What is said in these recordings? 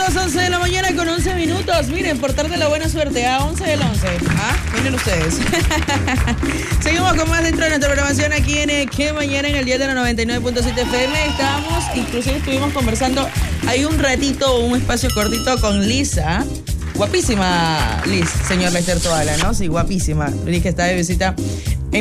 amigos, 11 de la mañana con 11 minutos. Miren, por tarde la buena suerte, a 11 del 11. Miren ustedes. Seguimos con más dentro de nuestra programación aquí en Que Mañana en el día de la 99.7 FM. Estábamos, inclusive estuvimos conversando hay un ratito, un espacio cortito con Lisa. Guapísima Liz, señor Lester Toala, ¿no? Sí, guapísima. Liz que está de visita en...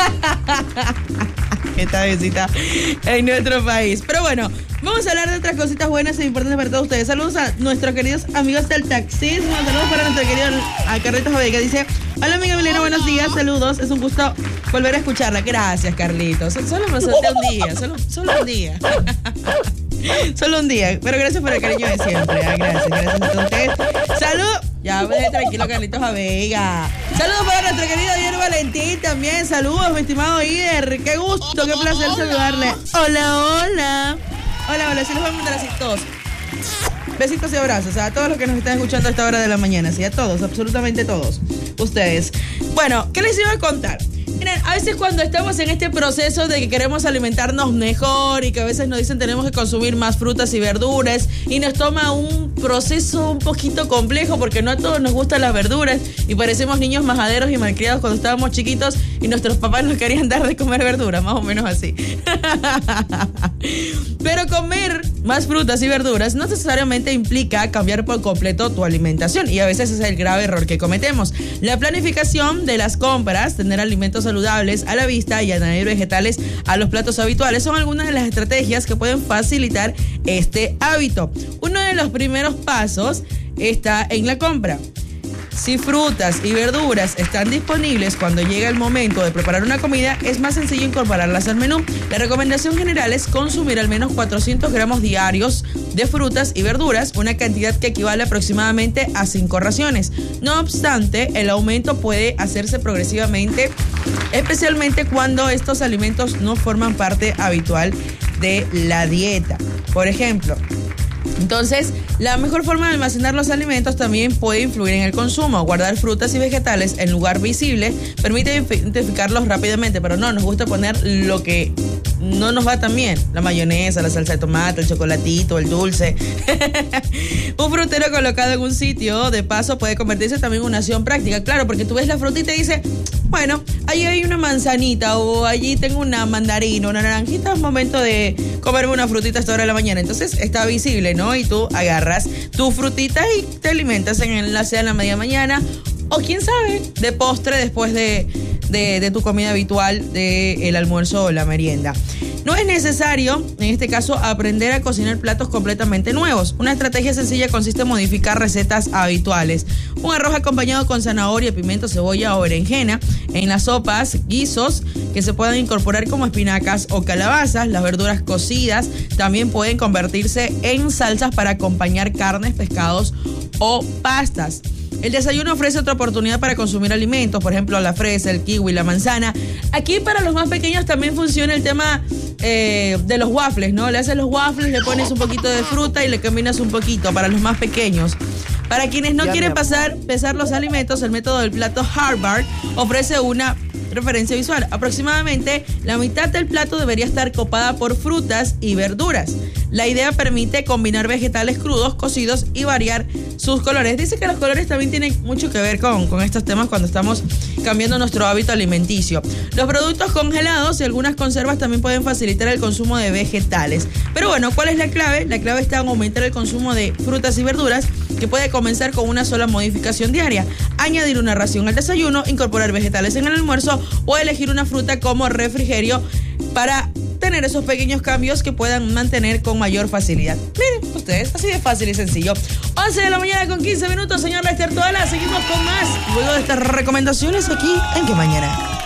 Está de visita en nuestro país. Pero bueno, vamos a hablar de otras cositas buenas e importantes para todos ustedes. Saludos a nuestros queridos amigos del taxismo. Saludos para nuestro querido Carlitos Javier, que dice: hola amiga Milena, buenos días, saludos. Es un gusto volver a escucharla. Gracias, Carlitos. Solo me solté un día, solo un día. Solo un día, pero gracias por el cariño de siempre. Gracias a ustedes. Salud. Ya, tranquilo, Carlitos Avega. Saludos para nuestro querido Ider Valentín también. Saludos, mi estimado Ider. Qué gusto, qué placer saludarle. Hola. Sí, les voy a mandar así todos. Besitos y abrazos a todos los que nos están escuchando a esta hora de la mañana. Sí, a todos, absolutamente todos ustedes. Bueno, ¿qué les iba a contar? Miren, a veces cuando estamos en este proceso de que queremos alimentarnos mejor y que a veces nos dicen tenemos que consumir más frutas y verduras y nos toma un proceso un poquito complejo porque no a todos nos gustan las verduras y parecemos niños majaderos y malcriados cuando estábamos chiquitos y nuestros papás nos querían dar de comer verduras, más o menos así. Pero comer más frutas y verduras no necesariamente implica cambiar por completo tu alimentación y a veces es el grave error que cometemos. La planificación de las compras, tener alimentos saludables a la vista y añadir vegetales a los platos habituales son algunas de las estrategias que pueden facilitar este hábito. Uno de los primeros pasos está en la compra. Si frutas y verduras están disponibles cuando llega el momento de preparar una comida, es más sencillo incorporarlas al menú. La recomendación general es consumir al menos 400 gramos diarios de frutas y verduras, una cantidad que equivale aproximadamente a 5 raciones. No obstante, el aumento puede hacerse progresivamente, especialmente cuando estos alimentos no forman parte habitual de la dieta. Por ejemplo, entonces, la mejor forma de almacenar los alimentos también puede influir en el consumo. Guardar frutas y vegetales en lugar visible permite identificarlos rápidamente, pero no, nos gusta poner lo que no nos va tan bien. La mayonesa, la salsa de tomate, el chocolatito, el dulce. Un frutero colocado en un sitio de paso puede convertirse también en una acción práctica. Claro, porque tú ves la frutita y dices, bueno, allí hay una manzanita o allí tengo una mandarina, una naranjita, es momento de comerme una frutita a esta hora de la mañana. Entonces está visible, ¿no? Y tú agarras tu frutita y te alimentas en la cena, en la media mañana o quién sabe, de postre después de tu comida habitual, del almuerzo o la merienda. No es necesario, en este caso, aprender a cocinar platos completamente nuevos. Una estrategia sencilla consiste en modificar recetas habituales. Un arroz acompañado con zanahoria, pimiento, cebolla o berenjena. En las sopas, guisos que se puedan incorporar como espinacas o calabazas. Las verduras cocidas también pueden convertirse en salsas para acompañar carnes, pescados o pastas. El desayuno ofrece otra oportunidad para consumir alimentos, por ejemplo, la fresa, el kiwi, la manzana. Aquí para los más pequeños también funciona el tema de los waffles, ¿no? Le haces los waffles, le pones un poquito de fruta y le combinas un poquito para los más pequeños. Para quienes no quieren pesar los alimentos, el método del plato Harvard ofrece una referencia visual. Aproximadamente la mitad del plato debería estar copada por frutas y verduras. La idea permite combinar vegetales crudos, cocidos y variar sus colores. Dice que los colores también tienen mucho que ver con estos temas cuando estamos cambiando nuestro hábito alimenticio. Los productos congelados y algunas conservas también pueden facilitar el consumo de vegetales. Pero bueno, ¿cuál es la clave? La clave está en aumentar el consumo de frutas y verduras, que puede comenzar con una sola modificación diaria. Añadir una ración al desayuno, incorporar vegetales en el almuerzo o elegir una fruta como refrigerio para tener esos pequeños cambios que puedan mantener con mayor facilidad. Miren ustedes, así de fácil y sencillo. 11 de la mañana con 15 minutos, señor Lester Toala. Seguimos con más luego de estas recomendaciones aquí en Que Mañana.